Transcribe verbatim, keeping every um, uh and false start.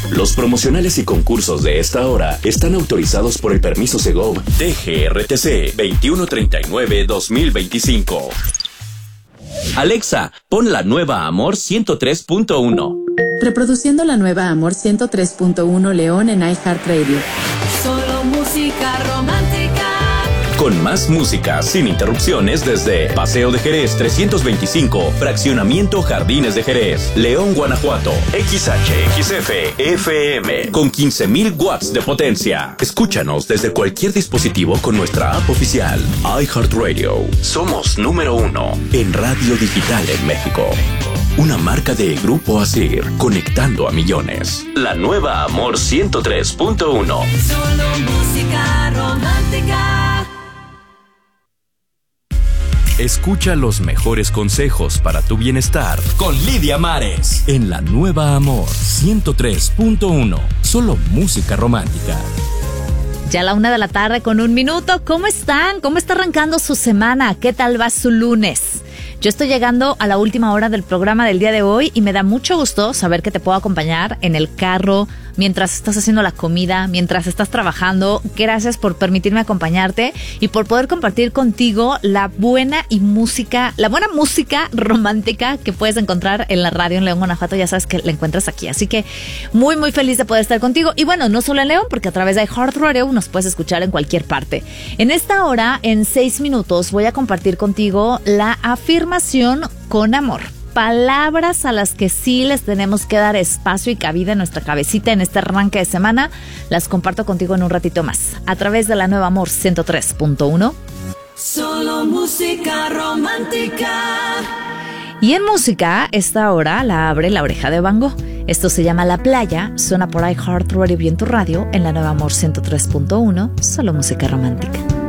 Los promocionales y concursos de esta hora están autorizados por el permiso Segov T G R T C veintiuno treinta y nueve dos mil veinticinco. Alexa, pon la nueva Amor ciento tres punto uno. Reproduciendo la nueva Amor ciento tres punto uno León en iHeartRadio. Solo música romántica. Con más música, sin interrupciones desde Paseo de Jerez trescientos veinticinco, Fraccionamiento Jardines de Jerez, León, Guanajuato. X H X F F M con quince mil watts de potencia. Escúchanos desde cualquier dispositivo con nuestra app oficial iHeartRadio. Somos número uno en radio digital en México. Una marca de Grupo Asir, conectando a millones. La nueva Amor ciento tres punto uno. Solo música romántica. Escucha los mejores consejos para tu bienestar con Lidia Mares en la nueva Amor ciento tres punto uno. Solo música romántica. Ya a la una de la tarde con un minuto. ¿Cómo están? ¿Cómo está arrancando su semana? ¿Qué tal va su lunes? Yo estoy llegando a la última hora del programa del día de hoy y me da mucho gusto saber que te puedo acompañar en el carro, mientras estás haciendo la comida, mientras estás trabajando. Gracias por permitirme acompañarte y por poder compartir contigo la buena y música, la buena música romántica que puedes encontrar en la radio en León, Guanajuato. Ya sabes que la encuentras aquí, así que muy muy feliz de poder estar contigo. Y bueno, no solo en León, porque a través de iHeartRadio nos puedes escuchar en cualquier parte. En esta hora, en seis minutos, voy a compartir contigo la afirmación con amor. Palabras a las que sí les tenemos que dar espacio y cabida en nuestra cabecita en este arranque de semana. Las comparto contigo en un ratito más a través de la nueva Amor ciento tres punto uno. Solo música romántica. Y en música, esta hora la abre La Oreja de Van Gogh. Esto se llama La Playa, suena por iHeartRadio y en tu radio en la nueva Amor ciento tres punto uno. Solo música romántica.